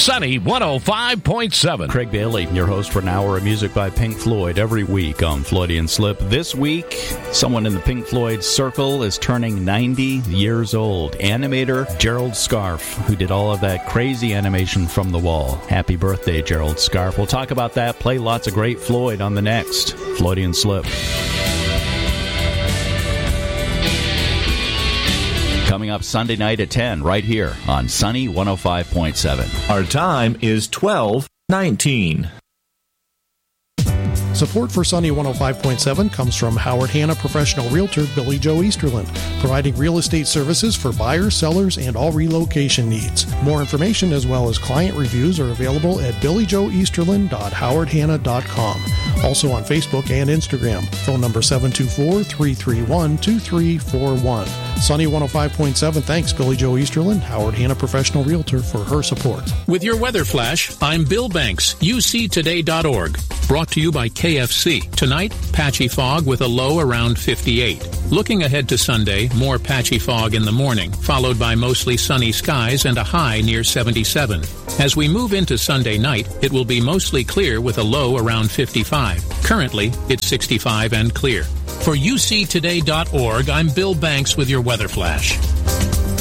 Sunny 105.7. Craig Bailey, your host for an hour of music by Pink Floyd every week on Floydian Slip. This week, someone in the Pink Floyd circle is turning 90 years old. Animator Gerald Scarfe, who did all of that crazy animation from The Wall. Happy birthday, Gerald Scarfe. We'll talk about that, play lots of great Floyd on the next Floydian Slip. Coming up Sunday night at 10, right here on Sunny 105.7. Our time is 12:19. Support for Sunny 105.7 comes from Howard Hanna professional realtor Billy Joe Easterland, providing real estate services for buyers, sellers, and all relocation needs. More information as well as client reviews are available at billyjoeeasterland.howardhanna.com. Also on Facebook and Instagram. Phone number 724-331-2341. Sunny 105.7 thanks Billy Joe Easterland, Howard Hanna professional realtor, for her support. With your weather flash, I'm Bill Banks, uctoday.org. Brought to you by KFC. Tonight, patchy fog with a low around 58. Looking ahead to Sunday, more patchy fog in the morning, followed by mostly sunny skies and a high near 77. As we move into Sunday night, it will be mostly clear with a low around 55. Currently, it's 65 and clear. For uctoday.org, I'm Bill Banks with your weather flash.